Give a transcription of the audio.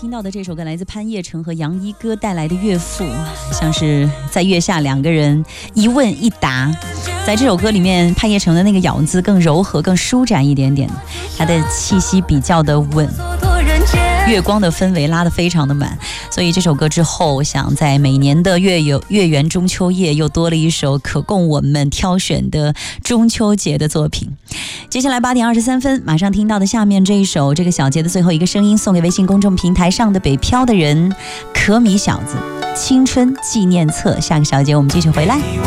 听到的这首歌来自潘叶成和杨一歌带来的《岳父》，像是在月下两个人一问一答。在这首歌里面，潘叶成的那个咬字更柔和、更舒展一点点，他的气息比较的稳，月光的氛围拉得非常的满。所以这首歌之后，我想在每年的月圆中秋夜又多了一首可供我们挑选的中秋节的作品。接下来8点23分，马上听到的下面这一首，这个小节的最后一个声音，送给微信公众平台上的北漂的人，可米小子青春纪念册。下个小节我们继续回来。